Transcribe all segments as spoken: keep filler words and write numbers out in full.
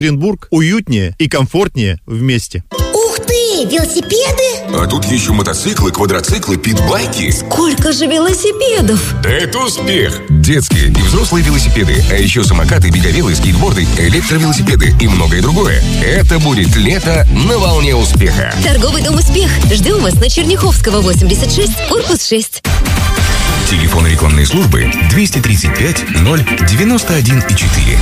Екатеринбург уютнее и комфортнее вместе. Ух ты, велосипеды? А тут еще мотоциклы, квадроциклы, питбайки. Сколько же велосипедов? Да это успех! Детские и взрослые велосипеды, а еще самокаты, беговелы, скейтборды, электровелосипеды и многое другое. Это будет лето на волне успеха. Торговый дом «Успех». Ждем вас на Черняховского, восемьдесят шесть, корпус шесть. Телефон рекламной службы двести тридцать пять ноль девяносто один и четыре.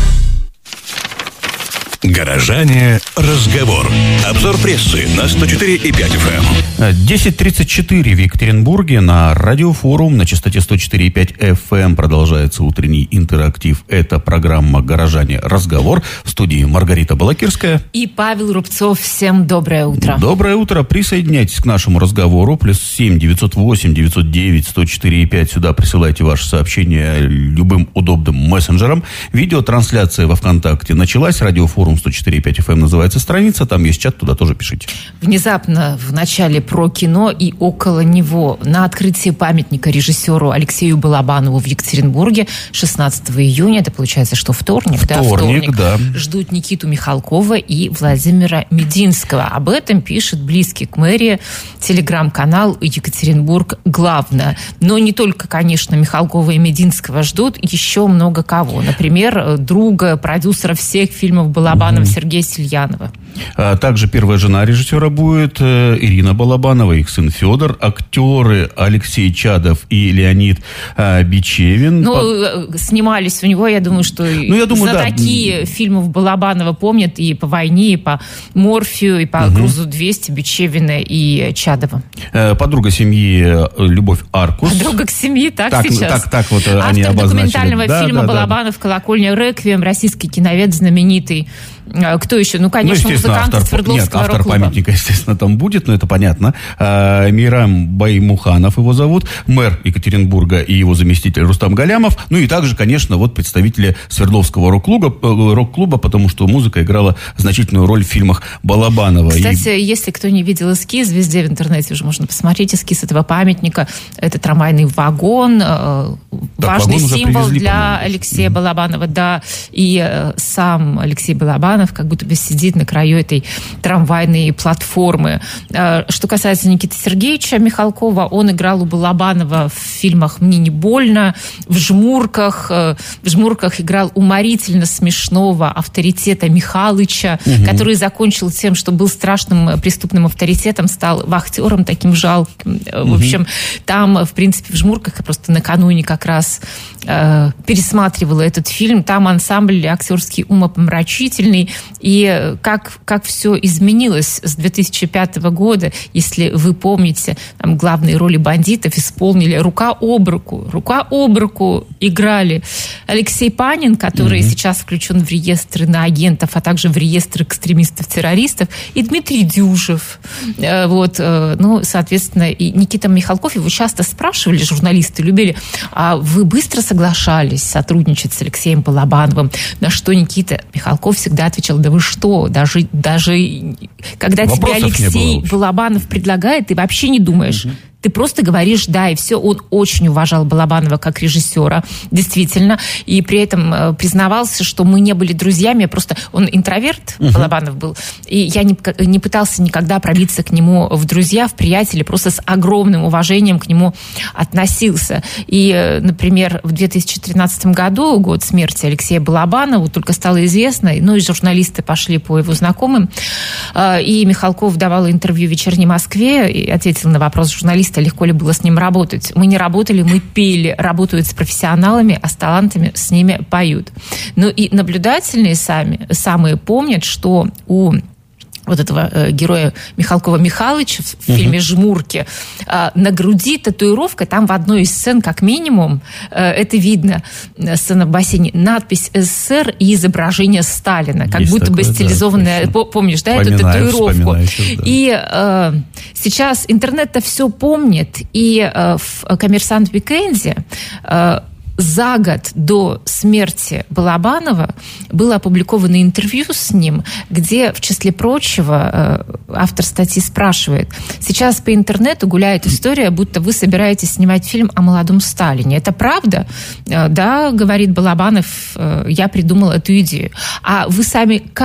Горожане. Разговор. Обзор прессы на сто четыре и пять эф эм. десять тридцать четыре в Екатеринбурге на радиофорум на частоте сто четыре и пять эф эм продолжается утренний интерактив. Это программа «Горожане. Разговор». В студии Маргарита Балакирская и Павел Рубцов. Всем доброе утро. Доброе утро. Присоединяйтесь к нашему разговору. Плюс семь девятьсот восемь девятьсот девять сто четыре и пять. Сюда присылайте ваши сообщения любым удобным мессенджером. Видеотрансляция во ВКонтакте началась. Радиофорум сто четыре и пять эф эм называется страница. Там есть чат, туда тоже пишите. Внезапно в начале про кино и около него. На открытии памятника режиссеру Алексею Балабанову в Екатеринбурге шестнадцатого июня, это получается, что вторник, вторник, да, вторник, да. Ждут Никиту Михалкова и Владимира Мединского. Об этом пишет близкий к мэрии телеграм-канал «Екатеринбург главное». Но не только, конечно, Михалкова и Мединского ждут, еще много кого. Например, друга, продюсера всех фильмов Балабанова mm-hmm. Сергея Сельянова. А также первая жена режиссера будет э, Ирина Балабанова, их сын Федор, актеры Алексей Чадов и Леонид э, Бичевин. Ну, По... снимались у него, я думаю, что ну, я думаю, знатоки да. фильмов Балабанова помнят и по «Войне», и по «Морфию», и по угу. «Грузу двести» Бичевина и Чадова. Э, подруга семьи Любовь Аркус. Подруга к семьи, так, так сейчас? Так, так вот Автор они обозначили. документального да, фильма да, «Балабанов. Колокольня Реквием», российский киновед знаменитый. Кто еще? Ну, конечно, ну, музыкант из Свердловского рок-клуба. Нет, автор памятника, естественно, там будет, но это понятно. А, Мирам Баймуханов его зовут, мэр Екатеринбурга и его заместитель Рустам Галямов. Ну и также, конечно, вот представители Свердловского рок-клуба, рок-клуба, потому что музыка играла значительную роль в фильмах Балабанова. Кстати, и... если кто не видел эскиз, везде в интернете уже можно посмотреть эскиз этого памятника. Это трамвайный вагон, так, важный вагон символ привезли, для по-моему. Алексея mm-hmm. Балабанова, да, и э, сам Алексей Балабанов как будто бы сидит на краю этой трамвайной платформы. Что касается Никиты Сергеевича Михалкова, он играл у Балабанова в фильмах «Мне не больно», в «Жмурках». В «Жмурках» играл уморительно смешного авторитета Михалыча, угу. который закончил тем, что был страшным преступным авторитетом, стал вахтером таким жалким. Угу. В общем, там, в принципе, в «Жмурках» я просто накануне как раз э, пересматривала этот фильм. Там ансамбль актерский умопомрачительный. И как, как все изменилось с две тысячи пятого года, если вы помните, там главные роли бандитов исполнили рука об руку. Рука об руку играли Алексей Панин, который mm-hmm. сейчас включен в реестр иноагентов, а также в реестр экстремистов-террористов, и Дмитрий Дюжев. Вот, ну, соответственно, и Никита Михалков, его часто спрашивали, журналисты любили, а вы быстро соглашались сотрудничать с Алексеем Балабановым? На что Никита Михалков всегда отвечал: да вы что, даже, даже когда Вопросов тебе Алексей Балабанов предлагает, ты вообще не думаешь. Угу. Ты просто говоришь «да», и все. Он очень уважал Балабанова как режиссера, действительно, и при этом признавался, что мы не были друзьями, просто он интроверт, uh-huh. Балабанов был, и я не, не пытался никогда пробиться к нему в друзья, в приятели, просто с огромным уважением к нему относился. И, например, в две тысячи тринадцатом году, год смерти Алексея Балабанова, только стало известно, ну и журналисты пошли по его знакомым, и Михалков давал интервью в «Вечерней Москве» и ответил на вопрос журналиста, легко ли было с ним работать. Мы не работали, мы пели. Работают с профессионалами, а с талантами с ними поют. Ну и наблюдательные сами, самые помнят, что у вот этого э, героя Михалкова Михалыча в uh-huh. фильме «Жмурки», э, на груди татуировка, там в одной из сцен, как минимум, э, это видно, э, сцена в бассейне, надпись «СССР» и изображение Сталина, как есть будто такое, бы стилизованная, да, помнишь, да, эту татуировку. Да. И э, сейчас интернет-то все помнит, и э, в «Коммерсант Уикенде» э, за год до смерти Балабанова было опубликовано интервью с ним, где, в числе прочего, автор статьи спрашивает: сейчас по интернету гуляет история, будто вы собираетесь снимать фильм о молодом Сталине. Это правда? Да, говорит Балабанов, я придумал эту идею. А вы сами